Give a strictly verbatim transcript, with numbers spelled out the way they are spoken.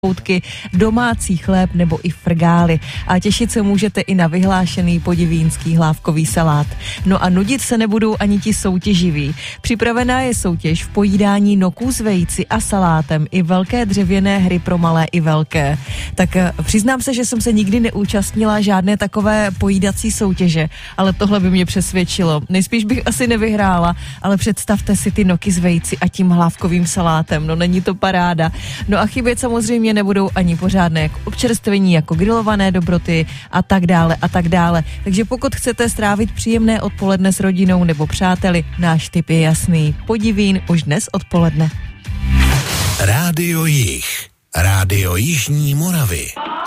koutky, domácí chléb nebo i frgály. A těšit se můžete i na vyhlášený podivínský hlávkový salát. No a nudit se nebudou ani ti soutěživí. Připravená je soutěž v pojídání noků s vejci a salátem i velké dřevěné hry pro malé i velké. Tak přiznám se, že jsem se nikdy neúčastnila žádné takové pojídací soutěže, ale tohle by mě přesvědčilo. Nejspíš bych asi nevyhrála, ale představte si ty noky s vejci a tím hlávkovým salátem. No není to paráda. No a chybět samozřejmě nebudou ani pořádné jako občerstvení, jako grilované dobroty a tak dále a tak dále. Takže pokud chcete strávit příjemné odpoledne s rodinou nebo přáteli, náš tip je jasný. Podivín už dnes odpoledne. Rádio Jih. Rádio Jižní Moravy.